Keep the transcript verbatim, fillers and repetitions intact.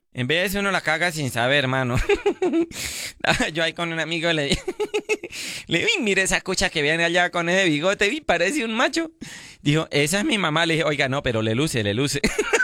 En vez de eso uno la caga sin saber, hermano. Yo ahí con un amigo le dije, le dije, mire esa cucha que viene allá con ese bigote, vi, parece un macho. Dijo, esa es mi mamá. Le dije, oiga, no, pero le luce, le luce.